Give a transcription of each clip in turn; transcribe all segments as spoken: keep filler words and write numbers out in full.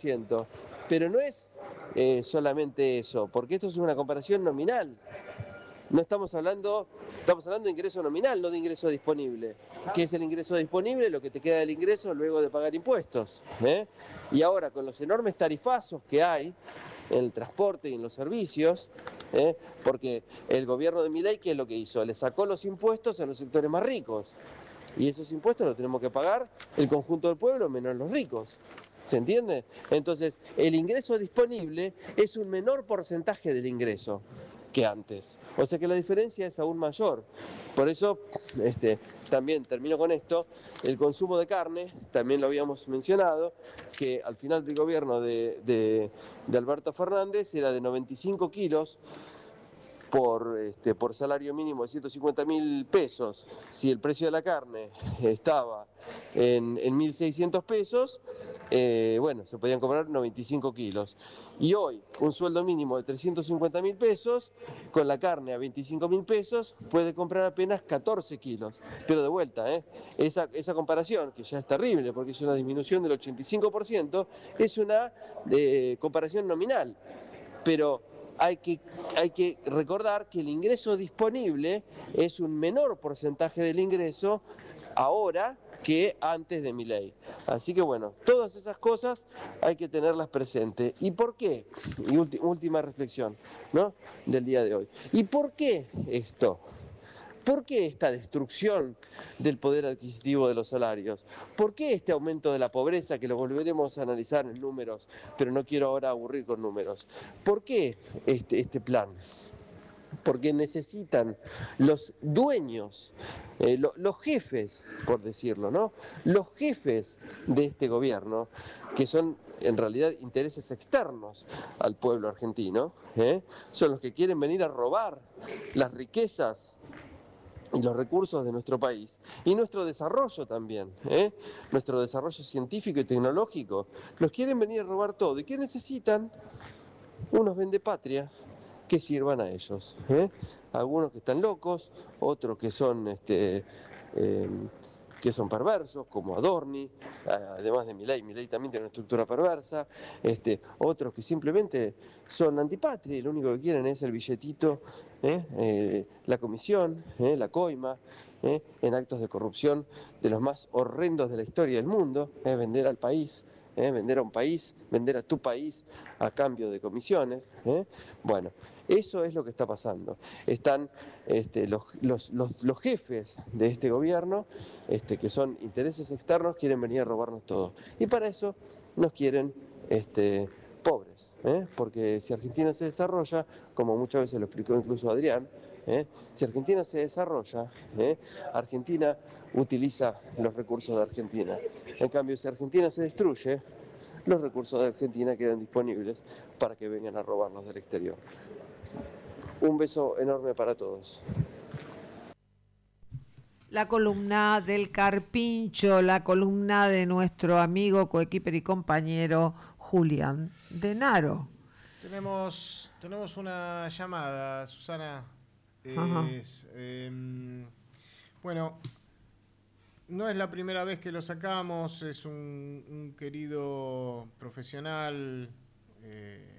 ciento. Pero no es eh, solamente eso, porque esto es una comparación nominal. No estamos hablando, estamos hablando de ingreso nominal, no de ingreso disponible. ¿Qué es el ingreso disponible? Lo que te queda del ingreso luego de pagar impuestos. ¿eh? Y ahora, con los enormes tarifazos que hay en el transporte y en los servicios, ¿eh? porque el gobierno de Milei, ¿qué es lo que hizo? Le sacó los impuestos a los sectores más ricos. Y esos impuestos los tenemos que pagar el conjunto del pueblo menos los ricos. ¿Se entiende? Entonces, el ingreso disponible es un menor porcentaje del ingreso que antes. O sea que la diferencia es aún mayor. Por eso, este, también termino con esto, el consumo de carne, también lo habíamos mencionado, que al final del gobierno de, de, de Alberto Fernández era de noventa y cinco kilos, por, este, por salario mínimo de ciento cincuenta mil pesos. Si el precio de la carne estaba en, en mil seiscientos pesos, eh, bueno, se podían comprar noventa y cinco kilos. Y hoy, un sueldo mínimo de trescientos cincuenta mil pesos, con la carne a veinticinco mil pesos, puede comprar apenas catorce kilos. Pero de vuelta, ¿eh? esa, esa comparación, que ya es terrible porque es una disminución del ochenta y cinco por ciento, es una eh, comparación nominal. Pero hay que, hay que recordar que el ingreso disponible es un menor porcentaje del ingreso ahora que antes de mi ley. Así que bueno, todas esas cosas hay que tenerlas presentes. ¿Y por qué? Y última reflexión, ¿no? del día de hoy. ¿Y por qué esto? ¿Por qué esta destrucción del poder adquisitivo de los salarios? ¿Por qué este aumento de la pobreza, que lo volveremos a analizar en números, pero no quiero ahora aburrir con números? ¿Por qué este, este plan? Porque necesitan los dueños, eh, lo, los jefes, por decirlo, ¿no? Los jefes de este gobierno, que son en realidad intereses externos al pueblo argentino, ¿eh? son los que quieren venir a robar las riquezas y los recursos de nuestro país y nuestro desarrollo también, ¿eh? nuestro desarrollo científico y tecnológico. Nos quieren venir a robar todo. ¿Y qué necesitan? Unos vendepatria que sirvan a ellos. ¿eh? Algunos que están locos, otros que son este, eh, que son perversos, como Adorni, además de Milei. Milei también tiene una estructura perversa. Este, otros que simplemente son antipatria y lo único que quieren es el billetito, ¿eh? Eh, la comisión, ¿eh? la coima, ¿eh? en actos de corrupción de los más horrendos de la historia del mundo, ¿eh? vender al país. ¿Eh? vender a un país, vender a tu país a cambio de comisiones. ¿eh? Bueno, eso es lo que está pasando. Están este, los, los, los, los jefes de este gobierno, este, que son intereses externos, quieren venir a robarnos todo. Y para eso nos quieren este, pobres, ¿eh? porque si Argentina se desarrolla, como muchas veces lo explicó incluso Adrián, ¿eh? si Argentina se desarrolla, ¿eh? Argentina utiliza los recursos de Argentina. En cambio, si Argentina se destruye, los recursos de Argentina quedan disponibles para que vengan a robarlos del exterior. Un beso enorme para todos. La columna del Carpincho, la columna de nuestro amigo, coequiper y compañero Julián Denaro. Tenemos, tenemos una llamada, Susana. Es, eh, bueno, no es la primera vez que lo sacamos, es un, un querido profesional. Eh,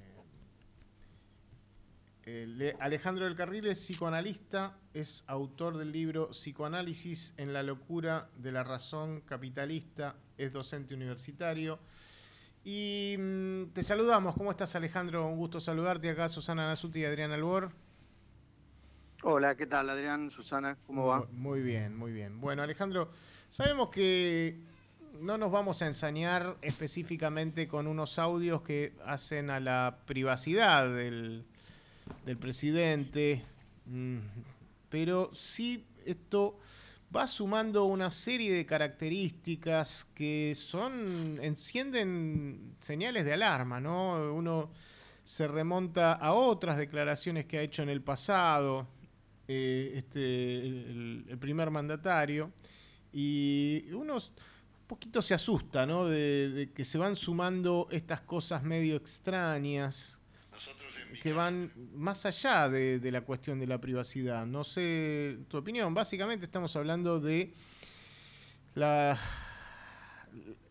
eh, Alejandro del Carril es psicoanalista, es autor del libro Psicoanálisis en la locura de la razón capitalista, es docente universitario. Y mmm, te saludamos. ¿Cómo estás, Alejandro? Un gusto saludarte. Acá Susana Nasuti y Adrián Albor. Hola, ¿qué tal, Adrián? Susana, ¿cómo va? Muy bien, muy bien. Bueno, Alejandro, sabemos que no nos vamos a ensañar específicamente con unos audios que hacen a la privacidad del, del presidente, pero sí esto va sumando una serie de características que son, encienden señales de alarma, ¿no? Uno se remonta a otras declaraciones que ha hecho en el pasado eh, este, el, el primer mandatario, y uno un poquito se asusta, ¿no? De, de que se van sumando estas cosas medio extrañas que van más allá de, de la cuestión de la privacidad. No sé tu opinión. Básicamente estamos hablando de la,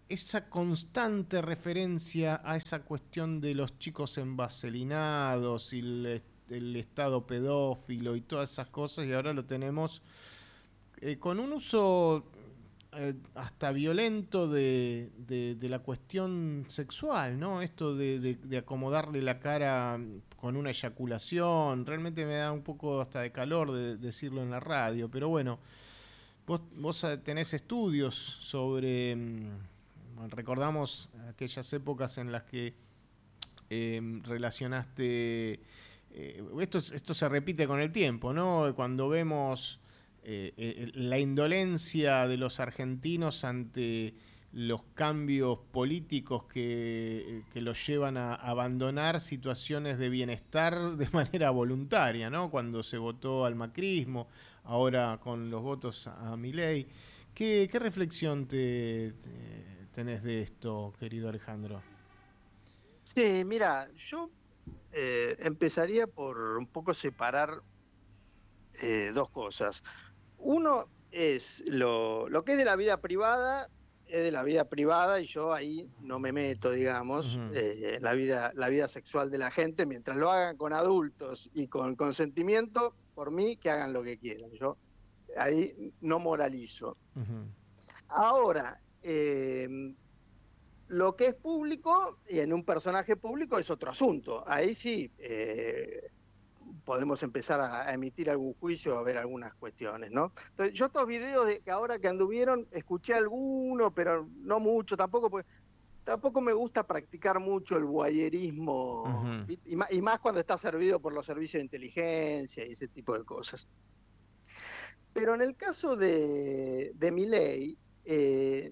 esa constante referencia a esa cuestión de los chicos envaselinados y el, el estado pedófilo y todas esas cosas, y ahora lo tenemos eh, con un uso eh, hasta violento de, de, de la cuestión sexual, ¿no? Esto de, de, de acomodarle la cara con una eyaculación, realmente me da un poco hasta de calor de, de decirlo en la radio, pero bueno, vos, vos tenés estudios sobre... Recordamos aquellas épocas en las que eh, relacionaste... Eh, esto, esto se repite con el tiempo, ¿no? Cuando vemos eh, eh, la indolencia de los argentinos ante los cambios políticos que, que los llevan a abandonar situaciones de bienestar de manera voluntaria, ¿no? Cuando se votó al macrismo, ahora con los votos a Milei. ¿Qué, qué reflexión te... te tenés de esto, querido Alejandro? Sí, mira, yo eh, empezaría por un poco separar eh, dos cosas. Uno es lo, lo que es de la vida privada, es de la vida privada y yo ahí no me meto, digamos, Uh-huh. eh, la vida, la vida sexual de la gente, mientras lo hagan con adultos y con consentimiento, por mí que hagan lo que quieran. Yo ahí no moralizo. Uh-huh. Ahora, eh, lo que es público y en un personaje público es otro asunto. Ahí sí eh, podemos empezar a, a emitir algún juicio, a ver algunas cuestiones, ¿no? Entonces, yo estos videos de que ahora que anduvieron, escuché alguno, pero no mucho tampoco, porque tampoco me gusta practicar mucho el voyerismo, Uh-huh. y, y, más, y más cuando está servido por los servicios de inteligencia y ese tipo de cosas. Pero en el caso de, de Milei, eh,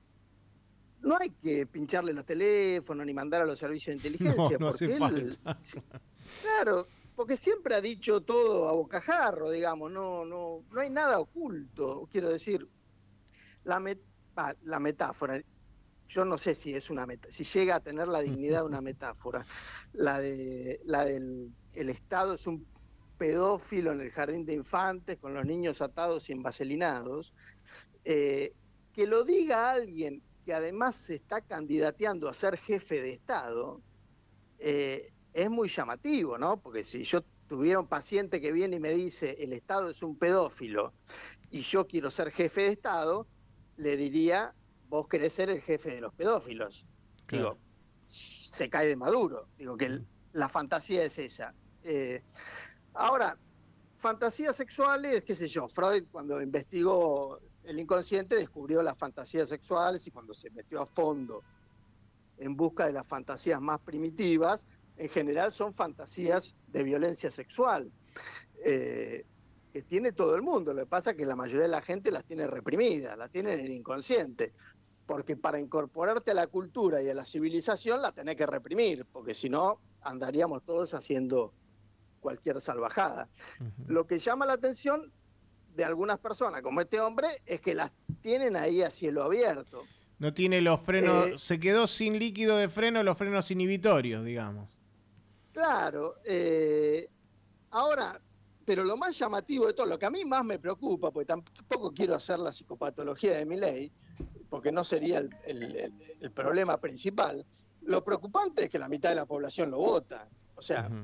no hay que pincharle los teléfonos ni mandar a los servicios de inteligencia. No, no porque hace él, falta. claro, porque siempre ha dicho todo a bocajarro, digamos, no, no, no hay nada oculto. Quiero decir, la, met, ah, la metáfora, yo no sé si es una meta, si llega a tener la dignidad de una metáfora, la de la del el Estado es un pedófilo en el jardín de infantes con los niños atados y envaselinados, eh, que lo diga alguien que además se está candidateando a ser jefe de Estado, eh, es muy llamativo, ¿no? Porque si yo tuviera un paciente que viene y me dice el Estado es un pedófilo y yo quiero ser jefe de Estado, le diría, vos querés ser el jefe de los pedófilos. Claro. Digo, se cae de maduro. Digo que el, la fantasía es esa. Eh, ahora, fantasías sexuales, qué sé yo, Freud cuando investigó el inconsciente descubrió las fantasías sexuales y cuando se metió a fondo en busca de las fantasías más primitivas, en general son fantasías de violencia sexual, eh, que tiene todo el mundo. Lo que pasa es que la mayoría de la gente las tiene reprimidas, las tiene en el inconsciente, porque para incorporarte a la cultura y a la civilización la tenés que reprimir, porque si no andaríamos todos haciendo cualquier salvajada. Uh-huh. Lo que llama la atención de algunas personas como este hombre es que las tienen ahí a cielo abierto. No tiene los frenos, eh, se quedó sin líquido de freno, los frenos inhibitorios, digamos. Claro, eh, ahora, pero lo más llamativo de todo, lo que a mí más me preocupa, porque tampoco quiero hacer la psicopatología de Milei, porque no sería el, el, el, el problema principal, lo preocupante es que la mitad de la población lo vota. O sea, uh-huh.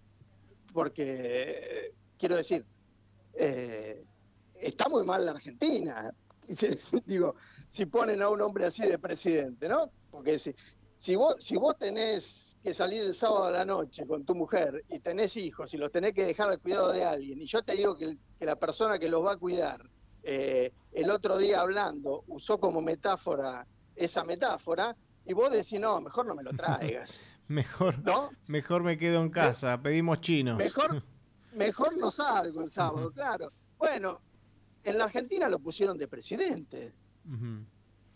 porque, eh, quiero decir, eh, está muy mal la Argentina. Digo, si ponen a un hombre así de presidente, ¿no? Porque si, si, vos, si vos tenés que salir el sábado a la noche con tu mujer y tenés hijos y los tenés que dejar al cuidado de alguien, y yo te digo que, que la persona que los va a cuidar, eh, el otro día hablando, usó como metáfora esa metáfora, y vos decís, no, mejor no me lo traigas. mejor, ¿no? Mejor me quedo en casa, pedimos chinos. Mejor, mejor no salgo el sábado, claro. Bueno, en la Argentina lo pusieron de presidente. Uh-huh.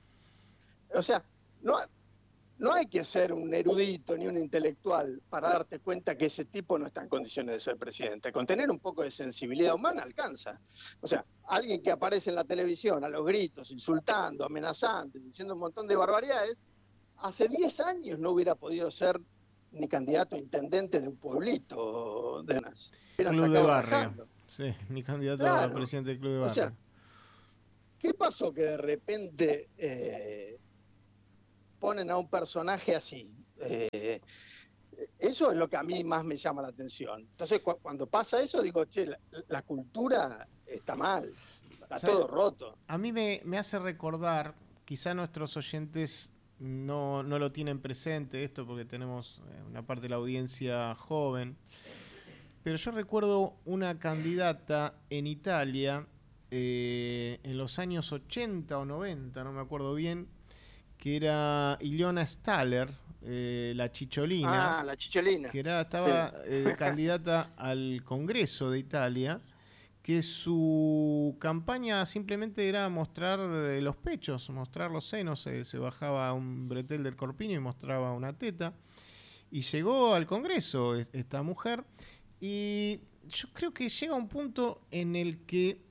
O sea, no, no hay que ser un erudito ni un intelectual para darte cuenta que ese tipo no está en condiciones de ser presidente. Con tener un poco de sensibilidad humana alcanza. O sea, alguien que aparece en la televisión a los gritos, insultando, amenazando, diciendo un montón de barbaridades, hace diez años no hubiera podido ser ni candidato a intendente de un pueblito de unas. Club de barrio. Sí, ni candidato claro. a presidente del Club de Barrio. O sea, ¿qué pasó que de repente eh, ponen a un personaje así. Eh, eso es lo que a mí más me llama la atención. Entonces, cu cuando pasa eso, digo, che, la, la cultura está mal, está ¿Sabes? todo roto. A mí me, me hace recordar, quizá nuestros oyentes no, no lo tienen presente esto porque tenemos una parte de la audiencia joven, pero yo recuerdo una candidata en Italia eh, en los años ochenta o noventa, no me acuerdo bien, que era Ilona Staller, eh, la chicholina, Ah, la chicholina. que era, estaba Sí. eh, candidata al Congreso de Italia, que su campaña simplemente era mostrar eh, los pechos, mostrar los senos, eh, se bajaba un bretel del corpiño y mostraba una teta, y llegó al Congreso esta mujer, y yo creo que llega un punto en el que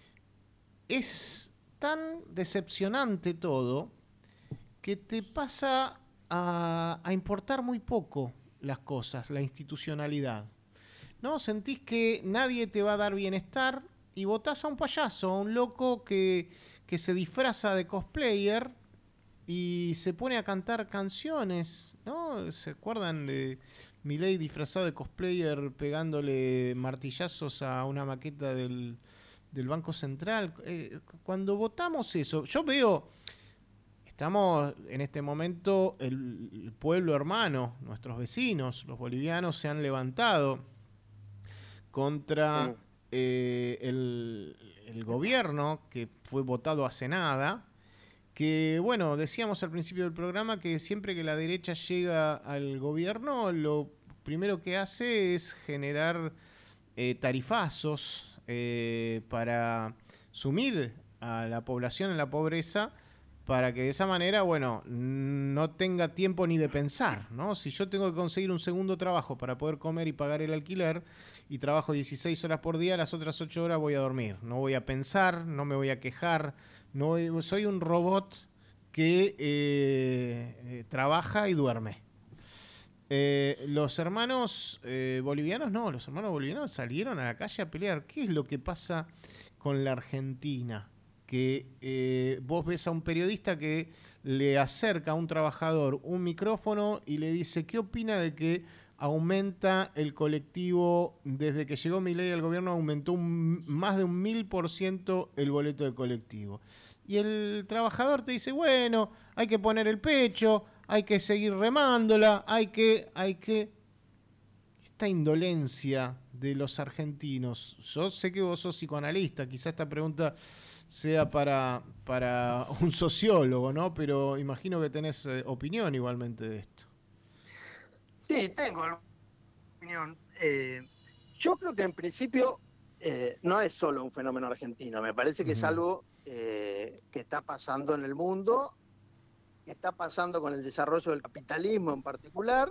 es tan decepcionante todo que te pasa a, a importar muy poco las cosas, la institucionalidad. ¿No? Sentís que nadie te va a dar bienestar y votás a un payaso, a un loco que, que se disfraza de cosplayer y se pone a cantar canciones, ¿no? ¿Se acuerdan de Milei disfrazado de cosplayer pegándole martillazos a una maqueta del, del Banco Central? Eh, cuando votamos eso, yo veo, estamos en este momento, el, el pueblo hermano, nuestros vecinos, los bolivianos se han levantado contra eh, el, el gobierno que fue votado hace nada, que bueno, decíamos al principio del programa que siempre que la derecha llega al gobierno, lo primero que hace es generar eh, tarifazos eh, para sumir a la población en la pobreza, para que de esa manera, bueno, no tenga tiempo ni de pensar, ¿no? Si yo tengo que conseguir un segundo trabajo para poder comer y pagar el alquiler, y trabajo dieciséis horas por día, las otras ocho horas voy a dormir. No voy a pensar, no me voy a quejar, no soy un robot que eh, eh, trabaja y duerme. Eh, los hermanos eh, bolivianos, no, los hermanos bolivianos salieron a la calle a pelear. ¿Qué es lo que pasa con la Argentina? Que eh, vos ves a un periodista que le acerca a un trabajador un micrófono y le dice, ¿qué opina de que aumenta el colectivo, desde que llegó Milei al gobierno, aumentó un, más de un mil por ciento el boleto de colectivo? Y el trabajador te dice, bueno, hay que poner el pecho, hay que seguir remándola, hay que, hay que... Esta indolencia de los argentinos. Yo sé que vos sos psicoanalista, quizá esta pregunta sea para, para un sociólogo, ¿no? Pero imagino que tenés eh, opinión igualmente de esto. Sí, tengo opinión. Eh, yo creo que en principio eh, no es solo un fenómeno argentino, me parece que uh-huh. es algo eh, que está pasando en el mundo, que está pasando con el desarrollo del capitalismo en particular,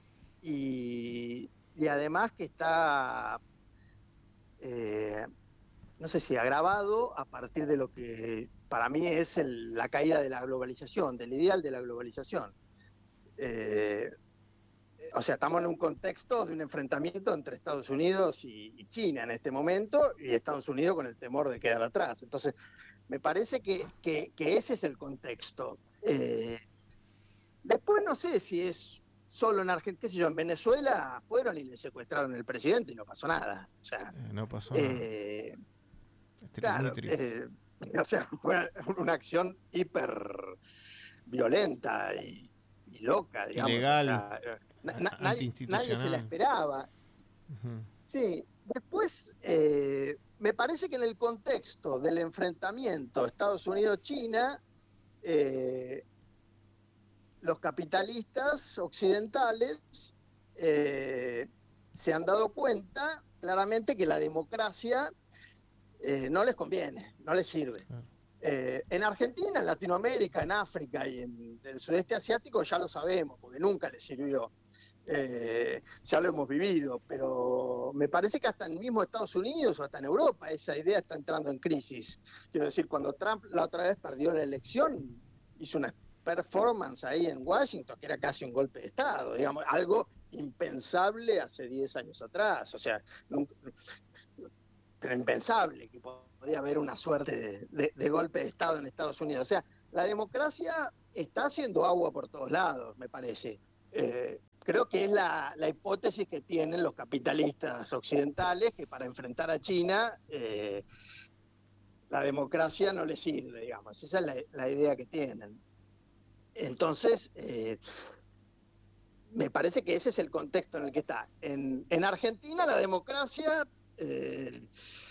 y, y además que está, eh, no sé si agravado a partir de lo que para mí es el, la caída de la globalización, del ideal de la globalización. Eh, O sea, estamos en un contexto de un enfrentamiento entre Estados Unidos y, y China en este momento, y Estados Unidos con el temor de quedar atrás. Entonces, me parece que, que, que ese es el contexto. Eh, después no sé si es solo en Argentina, qué sé yo, en Venezuela fueron y le secuestraron el presidente y no pasó nada. O sea, eh, no pasó eh, nada. Es claro, muy triste. Eh, o sea, fue una acción hiper violenta y, y loca, digamos. Ilegal. O sea, Na, na, nadie, nadie se la esperaba. Uh-huh. Sí, después eh, me parece que en el contexto del enfrentamiento Estados Unidos-China, eh, los capitalistas occidentales eh, se han dado cuenta claramente que la democracia eh, no les conviene, no les sirve. Uh-huh. Eh, en Argentina, en Latinoamérica, en África y en el sudeste asiático ya lo sabemos, porque nunca les sirvió. Eh, ya lo hemos vivido, pero me parece que hasta en mismo Estados Unidos o hasta en Europa esa idea está entrando en crisis. Quiero decir, cuando Trump la otra vez perdió la elección, hizo una performance ahí en Washington que era casi un golpe de Estado, digamos, algo impensable hace diez años atrás, o sea, nunca, pero impensable que podía haber una suerte de, de, de golpe de Estado en Estados Unidos. O sea, la democracia está haciendo agua por todos lados, me parece. Eh, creo que es la, la hipótesis que tienen los capitalistas occidentales, que para enfrentar a China eh, la democracia no les sirve, digamos. Esa es la, la idea que tienen. Entonces, eh, me parece que ese es el contexto en el que está. En, en Argentina la democracia eh,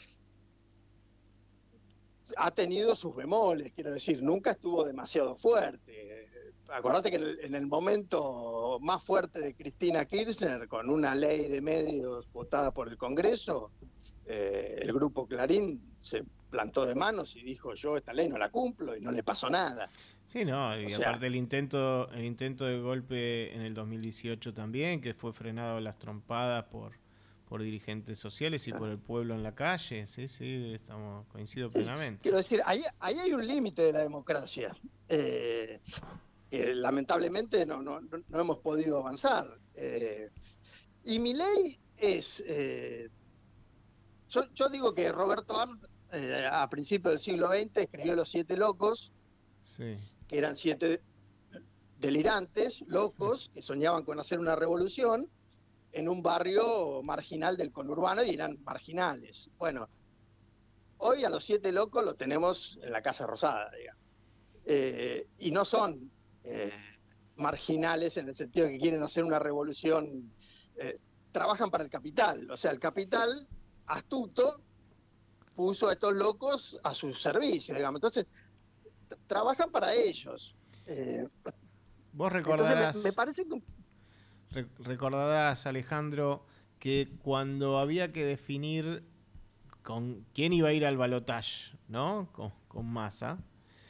ha tenido sus bemoles, quiero decir, nunca estuvo demasiado fuerte. Acordate que en el, en el momento más fuerte de Cristina Kirchner, con una ley de medios votada por el Congreso, eh, el grupo Clarín se plantó de manos y dijo: yo esta ley no la cumplo, y no le pasó nada. Sí, no, y O sea, aparte el intento, el intento de golpe en el dos mil dieciocho también, que fue frenado a las trompadas por, por dirigentes sociales y por el pueblo en la calle. Sí, sí, estamos, coincido sí, plenamente. quiero decir, ahí, ahí hay un límite de la democracia. Eh, que lamentablemente no, no, no hemos podido avanzar. Eh, y mi ley es... Eh, yo, yo digo que Roberto Arlt, eh, a principios del siglo veinte, escribió Los Siete Locos, Sí. que eran siete delirantes, locos, que soñaban con hacer una revolución en un barrio marginal del conurbano, y eran marginales. Bueno, hoy a los siete locos los tenemos en la Casa Rosada, digamos. Eh, y no son eh, marginales en el sentido de que quieren hacer una revolución, eh, trabajan para el capital. O sea, el capital astuto puso a estos locos a su servicio, digamos. Entonces, trabajan para ellos. Eh, Vos recordarás, entonces me, me parece que... re- recordarás, Alejandro, que cuando había que definir con quién iba a ir al balotaje, ¿no? Con, con Massa,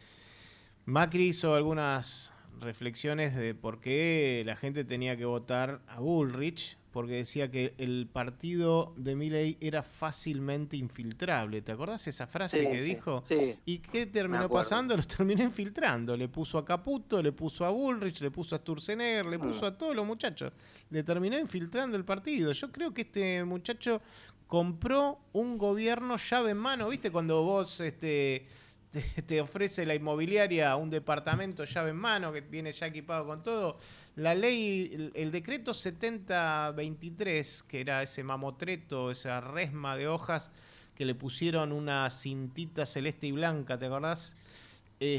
Macri hizo algunas reflexiones de por qué la gente tenía que votar a Bullrich, porque decía que el partido de Milei era fácilmente infiltrable. ¿Te acordás esa frase Sí, que sí, dijo? sí, ¿Y qué me terminó acuerdo. pasando? Los terminó infiltrando. Le puso a Caputo, le puso a Bullrich, le puso a Sturzenegger, le puso Mm. a todos los muchachos. Le terminó infiltrando el partido. Yo creo que este muchacho compró un gobierno llave en mano. ¿Viste cuando vos este, te, te ofrece la inmobiliaria un departamento llave en mano que viene ya equipado con todo? La ley, el, el decreto setenta veintitrés, que era ese mamotreto, esa resma de hojas que le pusieron una cintita celeste y blanca, ¿te acordás?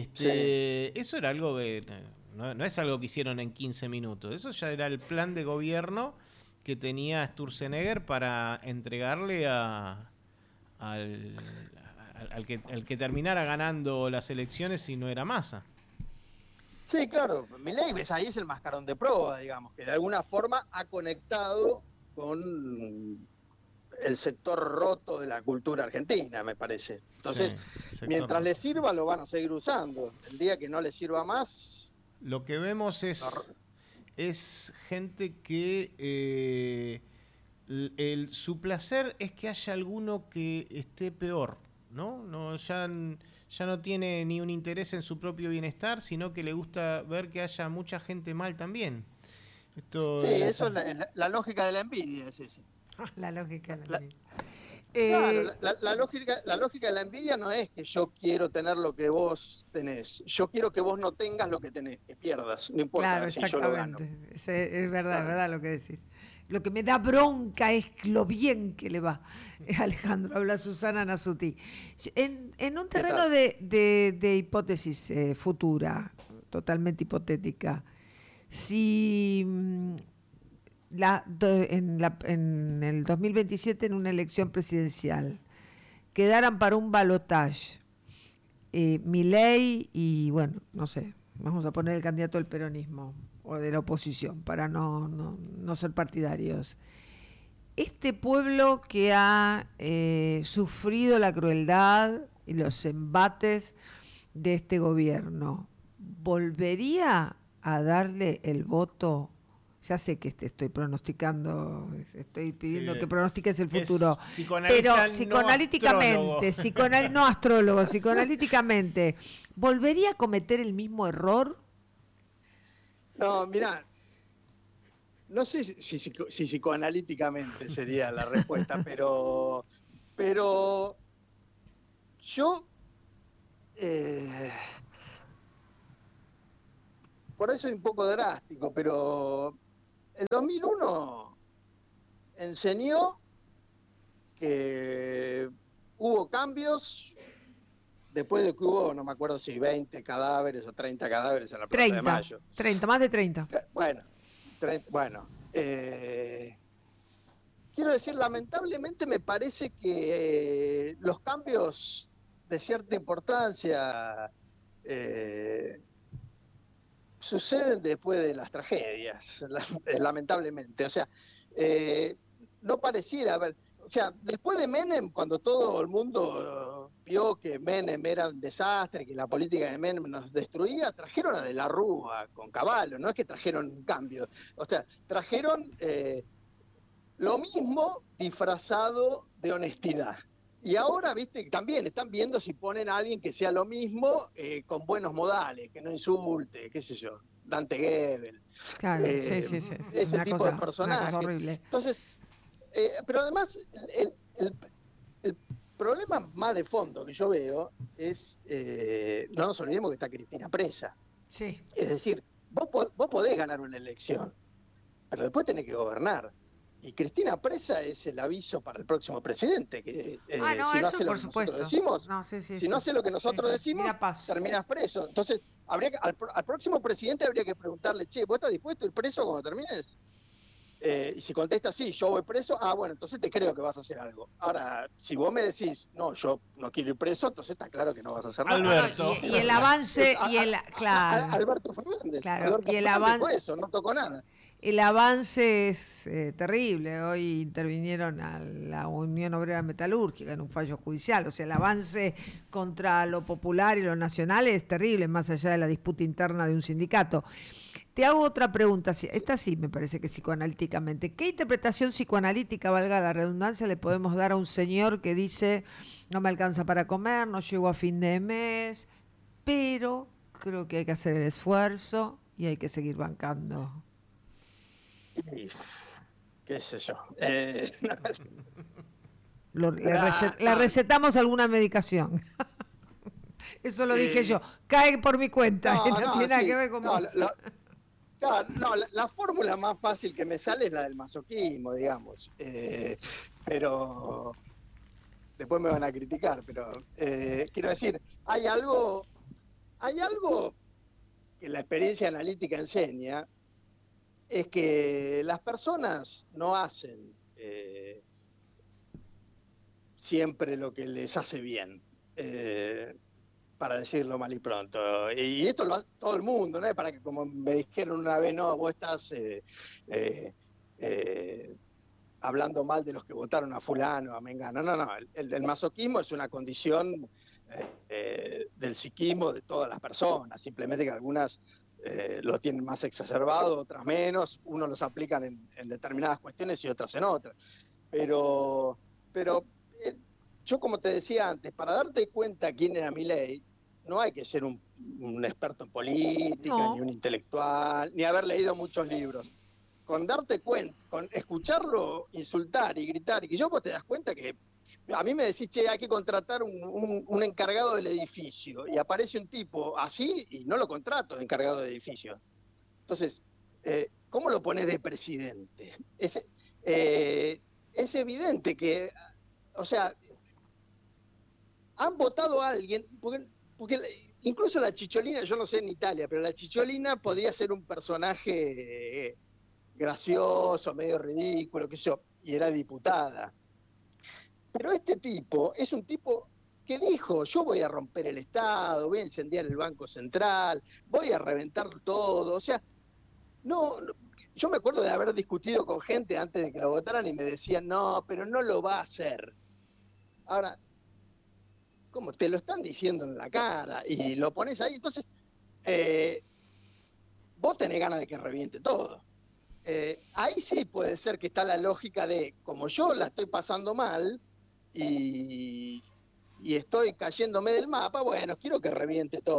Este, sí. Eso era algo que no, no es algo que hicieron en quince minutos. Eso ya era el plan de gobierno que tenía Sturzenegger para entregarle a, al, al, al, que, al que terminara ganando las elecciones si no era Massa. Sí, claro, Milei ves ahí es el mascarón de prueba, digamos, que de alguna forma ha conectado con el sector roto de la cultura argentina, me parece. Entonces, sí, mientras le sirva, lo van a seguir usando. El día que no le sirva más... Lo que vemos es, no... es gente que eh, el, su placer es que haya alguno que esté peor, ¿no? No ya... ya no tiene ni un interés en su propio bienestar, sino que le gusta ver que haya mucha gente mal también. Esto sí, es... eso es la, la, la lógica de la envidia, es ese. La lógica de la envidia. La, eh... Claro, la, la, la, lógica, la lógica de la envidia no es que yo quiero tener lo que vos tenés. Yo quiero que vos no tengas lo que tenés, que pierdas, no importa claro, si yo lo gano. Es, es verdad, claro. Es verdad lo que decís. Lo que me da bronca es lo bien que le va. Alejandro, habla Susana Nasuti. En, en un terreno de, de, de hipótesis eh, futura, totalmente hipotética, si la, en, la, en el dos mil veintisiete, en una elección presidencial, quedaran para un balotaje eh, Milei y, bueno, no sé, vamos a poner el candidato del peronismo o de la oposición, para no, no, no ser partidarios. Este pueblo que ha eh, sufrido la crueldad y los embates de este gobierno, ¿volvería a darle el voto? Ya sé que te estoy pronosticando, estoy pidiendo sí, que pronostiques el futuro, pero psicoanalíticamente, no psicoanal, no astrólogo, psicoanalíticamente, ¿volvería a cometer el mismo error? No, mirá, no sé si, si, si, si psicoanalíticamente sería la respuesta, pero, pero yo, eh, por eso es un poco drástico, pero el dos mil uno enseñó que hubo cambios después de que hubo, no me acuerdo si veinte cadáveres o treinta cadáveres en la Plaza de Mayo. treinta, más de treinta. Bueno, treinta, bueno eh, quiero decir, lamentablemente me parece que eh, los cambios de cierta importancia eh, suceden después de las tragedias, lamentablemente. O sea, eh, no pareciera haber... O sea, después de Menem, cuando todo el mundo vio que Menem era un desastre, que la política de Menem nos destruía, trajeron a De la Rúa con Cavallo, no es que trajeron un cambio. O sea, trajeron eh, lo mismo disfrazado de honestidad. Y ahora, viste, también están viendo si ponen a alguien que sea lo mismo eh, con buenos modales, que no insulte, qué sé yo, Dante Gebel. Claro, eh, sí, sí, sí. Ese una tipo cosa, de personajes. Una cosa horrible. Entonces, eh, pero además, el, el, el problema más de fondo que yo veo es, eh, no nos olvidemos que está Cristina presa. Sí. Es decir, vos, vos podés ganar una elección, pero después tenés que gobernar. Y Cristina presa es el aviso para el próximo presidente, que eh, ah, no, si no eso hace lo por que supuesto. nosotros decimos, no, sí, sí, si sí. no hace lo que nosotros sí. decimos, terminas preso. Entonces, habría que, al, al próximo presidente habría que preguntarle, che, ¿vos estás dispuesto a ir preso cuando termines? Eh, y si contesta sí, yo voy preso, ah, bueno, entonces te creo que vas a hacer algo. Ahora, si vos me decís, no, yo no quiero ir preso, entonces está claro que no vas a hacer nada. Alberto. Y, y el avance, y el, claro. A, a, Alberto Fernández. Claro, Alberto y el Fernández avance fue eso, no tocó nada. El avance es eh, terrible. Hoy intervinieron a la Unión Obrera Metalúrgica en un fallo judicial. O sea, el avance contra lo popular y lo nacional es terrible, más allá de la disputa interna de un sindicato. Te hago otra pregunta, esta sí me parece que psicoanalíticamente. ¿Qué interpretación psicoanalítica, valga la redundancia, le podemos dar a un señor que dice no me alcanza para comer, no llego a fin de mes, pero creo que hay que hacer el esfuerzo y hay que seguir bancando? Y, qué sé yo. Eh, Lo, le, recet, le recetamos alguna medicación. Eso lo dije eh, yo. Cae por mi cuenta. No, no, no tiene sí, nada que ver con no, lo, no, no, la, la fórmula más fácil que me sale es la del masoquismo, digamos. Eh, pero después me van a criticar. Pero eh, quiero decir, hay algo, hay algo que la experiencia analítica enseña. Es que las personas no hacen eh, siempre lo que les hace bien, eh, para decirlo mal y pronto. Y esto lo hace todo el mundo, ¿no? Para que, como me dijeron una vez, no, vos estás eh, eh, eh, hablando mal de los que votaron a fulano, a mengano. No, no, no. El, el masoquismo es una condición eh, eh, del psiquismo de todas las personas, simplemente que algunas... Eh, lo tienen más exacerbado, otras menos, unos los aplican en, en determinadas cuestiones y otras en otras. Pero, pero eh, yo como te decía antes, para darte cuenta quién era Milei, no hay que ser un, un experto en política, no. ni un intelectual, ni haber leído muchos libros. Con darte cuenta, con escucharlo insultar y gritar, y que yo vos te das cuenta que a mí me decís, che, hay que contratar un, un, un encargado del edificio, y aparece un tipo así y no lo contrato de encargado de edificio. Entonces, eh, ¿cómo lo pones de presidente? Es, eh, es evidente que, o sea, han votado a alguien, porque, porque incluso la Chicholina, yo no sé en Italia, pero la Chicholina podría ser un personaje eh, gracioso, medio ridículo, qué sé yo, y era diputada. Pero este tipo es un tipo que dijo, yo voy a romper el Estado, voy a incendiar el Banco Central, voy a reventar todo. O sea, no, no, yo me acuerdo de haber discutido con gente antes de que lo votaran y me decían, no, pero no lo va a hacer. Ahora, ¿cómo? Te lo están diciendo en la cara y lo pones ahí. Entonces, eh, vos tenés ganas de que reviente todo. Eh, ahí sí puede ser que está la lógica de, como yo la estoy pasando mal, Y, y estoy cayéndome del mapa, bueno, quiero que reviente todo.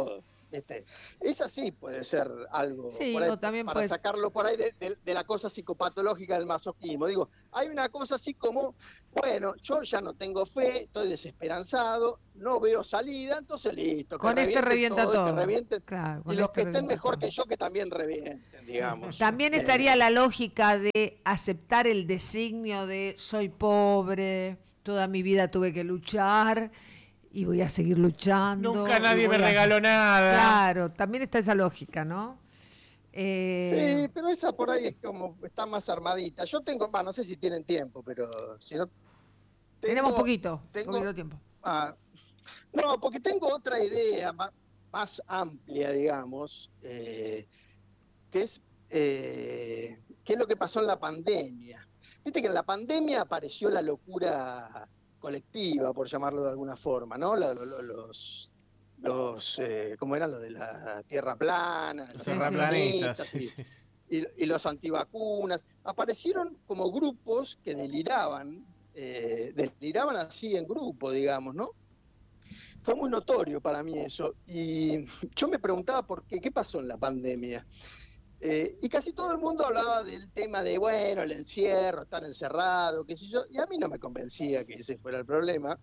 ¿viste? Esa sí puede ser algo Sí, por ahí, o también para puedes- sacarlo por ahí de, de- de la cosa psicopatológica del masoquismo. Digo, hay una cosa así como, bueno, yo ya no tengo fe, estoy desesperanzado, no veo salida, entonces listo, que Con este revienten revienta todo, y que todo. revienten, Claro, y con los este que estén revienta mejor todo. que yo, que también revienten, digamos. También Eh, estaría la lógica de aceptar el designio de soy pobre, toda mi vida tuve que luchar y voy a seguir luchando. Nunca y nadie me voy a- regaló nada. Claro, también está esa lógica, ¿no? Eh, Sí, pero esa por ahí es como, está más armadita. Yo tengo, bah, no sé si tienen tiempo, pero si no, tenemos tengo, poquito, tengo, poquito tiempo. ah, no, porque tengo otra idea más, más amplia, digamos, eh, que es eh, qué es lo que pasó en la pandemia. Viste que en la pandemia apareció la locura colectiva, por llamarlo de alguna forma, ¿no? La- lo- lo- los, los eh, ¿cómo eran? Lo de la tierra plana, Los los Sí, sí. terraplanistas. terraplanistas Sí, y, sí, sí. y- y los antivacunas. Aparecieron como grupos que deliraban, eh, deliraban así en grupo, digamos, ¿no? Fue muy notorio para mí eso. Y yo me preguntaba por qué, qué pasó en la pandemia. Eh, y casi todo el mundo hablaba del tema de, bueno, el encierro, estar encerrado, qué sé yo, y a mí no me convencía que ese fuera el problema.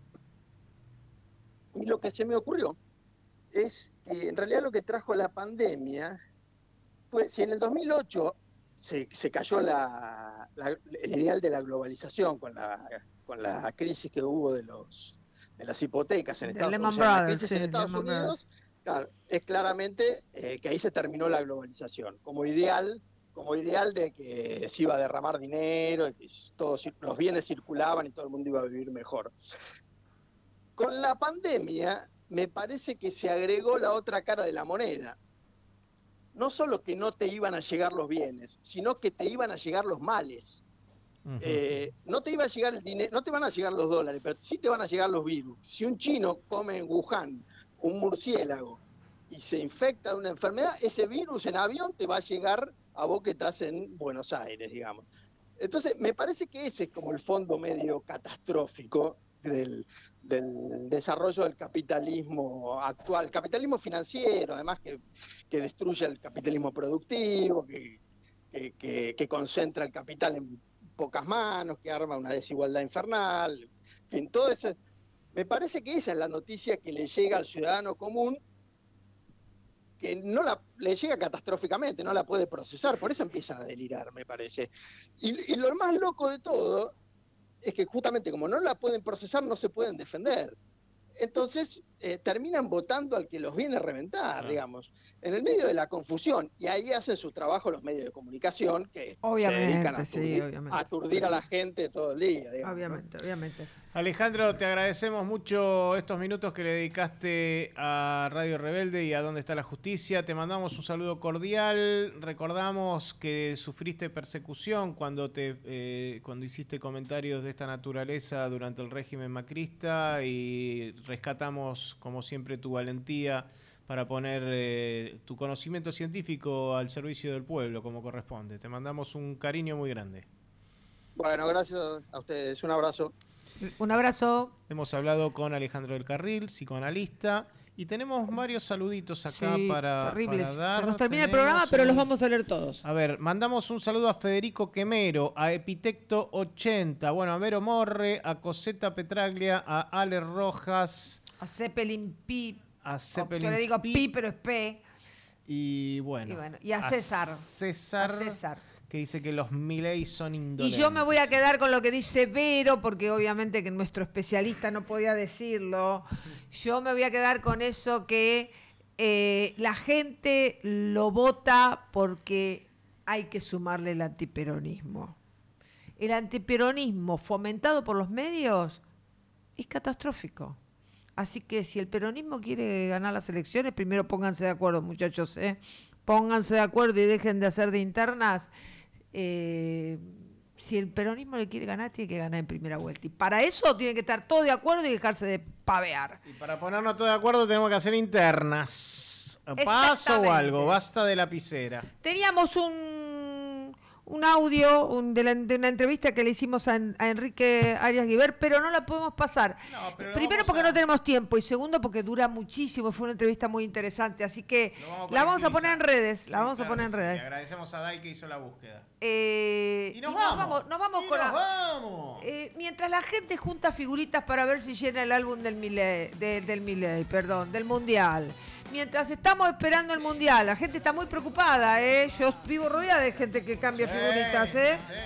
Y lo que se me ocurrió es que en realidad lo que trajo la pandemia fue, si en el dos mil ocho se, se cayó la, la, el ideal de la globalización con la, con la crisis que hubo de, los, de las hipotecas en De Estados Unidos, Lehman o sea, la Brothers, crisis sí, en Estados Lehman Unidos, Brothers. claro, es claramente eh, que ahí se terminó la globalización, como ideal, como ideal de que se iba a derramar dinero, y que todos los bienes circulaban y todo el mundo iba a vivir mejor. Con la pandemia me parece que se agregó la otra cara de la moneda. No solo que no te iban a llegar los bienes, sino que te iban a llegar los males. Ujú. Eh, no te iba a llegar el dinero, no te van a llegar los dólares, pero sí te van a llegar los virus. Si un chino come en Wuhan un murciélago y se infecta de una enfermedad, ese virus en avión te va a llegar a vos que estás en Buenos Aires, digamos. Entonces, me parece que ese es como el fondo medio catastrófico del, del desarrollo del capitalismo actual, capitalismo financiero, además que, que destruye el capitalismo productivo, que, que, que, que concentra el capital en pocas manos, que arma una desigualdad infernal, en fin, todo eso. Me parece que esa es la noticia que le llega al ciudadano común, que no la, le llega catastróficamente, no la puede procesar, por eso empiezan a delirar, me parece. Y, y lo más loco de todo es que justamente como no la pueden procesar, no se pueden defender. Entonces eh, terminan votando al que los viene a reventar, Ah. digamos, en el medio de la confusión. Y ahí hacen su trabajo los medios de comunicación que Obviamente, se dedican a sí, aturdir, obviamente. a aturdir a la gente todo el día, digamos, Obviamente, ¿no? obviamente. Alejandro, te agradecemos mucho estos minutos que le dedicaste a Radio Rebelde y a Dónde está la Justicia. Te mandamos un saludo cordial. Recordamos que sufriste persecución cuando, te, eh, cuando hiciste comentarios de esta naturaleza durante el régimen macrista y rescatamos, como siempre, tu valentía para poner eh, tu conocimiento científico al servicio del pueblo, como corresponde. Te mandamos un cariño muy grande. Bueno, gracias a ustedes. Un abrazo. Un abrazo. Hemos hablado con Alejandro del Carril, psicoanalista, y tenemos varios saluditos acá Sí, para, terribles. para dar. Se nos termina el Tenemos programa, pero un- los vamos a leer todos. A ver, mandamos un saludo a Federico Quemero, a Epitecto ochenta, bueno, a Vero Morre, a Coseta Petraglia, a Ale Rojas, A Zeppelin Pi. a Yo Zeppelin le digo Pi, Pi, pero es P. y bueno, Y bueno, y a César. César, A César. que dice que los Milei son Y indolentes. yo me voy a quedar con lo que dice Vero, porque obviamente que nuestro especialista no podía decirlo. Yo me voy a quedar con eso que eh, la gente lo vota porque hay que sumarle el antiperonismo. El antiperonismo fomentado por los medios es catastrófico. Así que si el peronismo quiere ganar las elecciones, primero pónganse de acuerdo, muchachos, ¿eh? Pónganse de acuerdo y dejen de hacer de internas. Eh, si el peronismo le quiere ganar, tiene que ganar en primera vuelta. Y para eso tiene que estar todo de acuerdo y dejarse de pavear. Y para ponernos todos de acuerdo tenemos que hacer internas. ¿Paso o Exactamente. algo? Basta de lapicera. Teníamos un, un audio un, de, la, de una entrevista que le hicimos a, a Enrique Arias Guibert, pero no la podemos pasar. No, pero Primero porque a... no tenemos tiempo y segundo porque dura muchísimo. Fue una entrevista muy interesante, así que vamos la vamos a poner en redes. Sí, la vamos claro, a poner en redes. Le agradecemos a Dai que hizo la búsqueda. Eh, y nos y vamos. Nos vamos, nos vamos y con nos la, vamos. Eh, mientras la gente junta figuritas para ver si llena el álbum del Milei, de, del Milei, perdón, del Mundial. Mientras estamos esperando el Mundial, la gente está muy preocupada, ¿eh? Yo vivo rodeada de gente que cambia sí, figuritas, ¿eh? Sí.